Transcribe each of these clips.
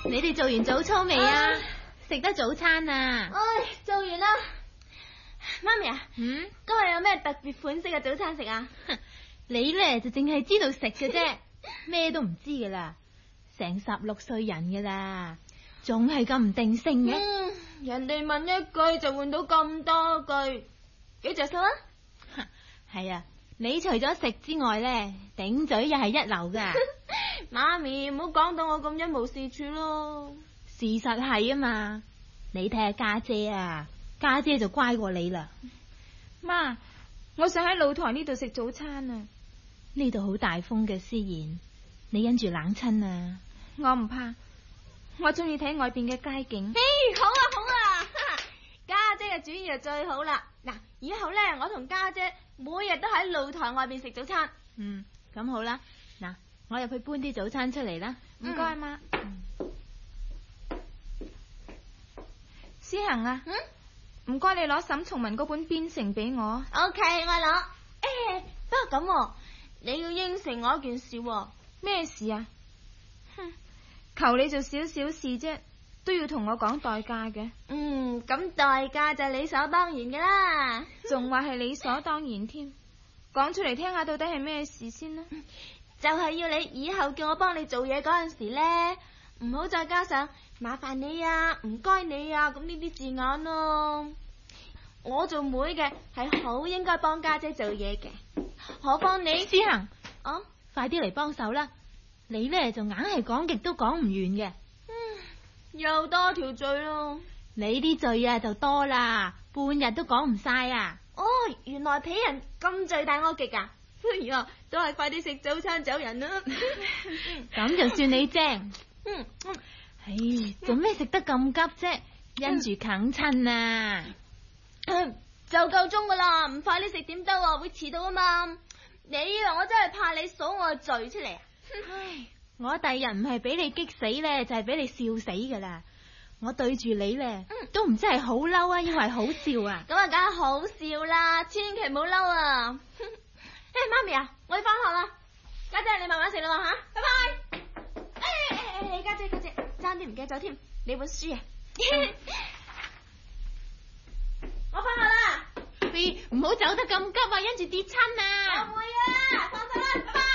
你哋做完早操未啊？食得早餐啊？ 做完啦。媽咪啊，今日有咩特別款式嘅早餐食啊？ 你咧就淨係知道食嘅啫，咩都唔知噶啦，成16歲人噶啦，仲係咁唔定性嘅。 人哋問一句就換到咁多句，幾着數啊？ 係啊，你除咗食之外咧，頂嘴又係一流噶。 媽咪唔好講到我咁一無是處咯。 事實係啊嘛，你睇下家姐啊，家姐就乖過你啦。 媽，我想喺露台呢度食早餐啊。 呢度好大風嘅，思妍，你因住冷親啊？ 我唔怕，我中意睇外邊嘅街景。 好啊好啊，家姐嘅主意就最好啦。嗱，以後咧我同家姐每日都喺露台外邊食早餐。 咁好啦，嗱，我入去搬啲早餐出嚟啦。 唔該媽。思恒啊，唔該你攞沈從文嗰本編成俾我。 OK， 我攞。不過咁，你要應承我一件事。 咩事啊？求你做少少事啫，都要同我講代價嘅。 咁代價就理所當然嘅啦。 仲話係理所當然添，講出嚟聽下到底係咩事先啦。 就係要你以後叫我幫你做嘢嗰陣時咧，唔好再加上麻煩你啊、唔該你啊咁呢啲字眼咯。我做妹嘅係好應該幫家姐做嘢嘅，何況你思恒，快啲嚟幫手啦！你咧就硬係講極都講唔完嘅。 又多條罪咯。 你啲罪啊就多啦，半日都講唔晒啊！ 原來鄙人咁罪大惡極啊！都係快啲食早餐走人啦。 咁就算你精。做咩食得咁急啫？因住啃親啊！ 就夠鐘噶啦，唔快啲食點得啊？會遲到啊嘛！你以為我真係怕你數我嘅罪出嚟啊？ 我第日唔係俾你激死咧，就係俾你笑死噶啦！我對住你咧，都唔知係好嬲啊，因為好笑啊！ 咁啊，梗係好笑啦，千祈唔好嬲啊！媽咪啊，我要翻學啦，家姐你慢慢食啦吓，拜拜。家姐，爭啲唔記得咗添，你本書啊！我翻學啦， 唔好走得咁急啊，因住跌親啊！ 我會啊，放學啦，拜拜。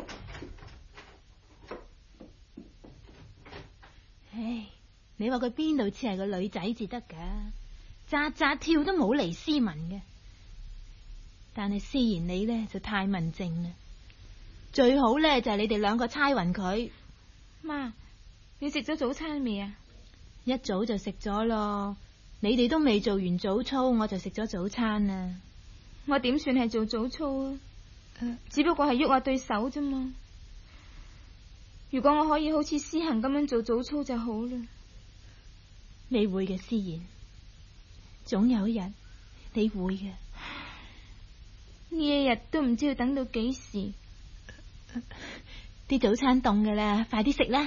你話佢邊度似係個女仔至得噶？扎扎跳都冇嚟斯文嘅，但係思妍你咧就太文靜啦。最好咧就係你哋兩個猜匀佢。 媽，你食咗早餐未啊？ 一早就食咗咯，你哋都未做完早操，我就食咗早餐啦。 我點算係做早操啊？只不過係喐下對手啫嘛。如果我可以好似思恒咁樣做早操就好啦。 你會嘅，思妍，總有一日你會嘅。 呢一日都唔知要等到幾時。 啲早餐凍㗎啦，快啲食啦。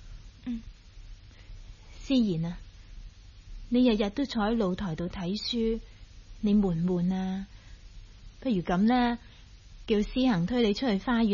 思妍啊，你日日都坐喺露台度睇書，你悶唔悶啊？不如咁啦，叫思恒推你出去花園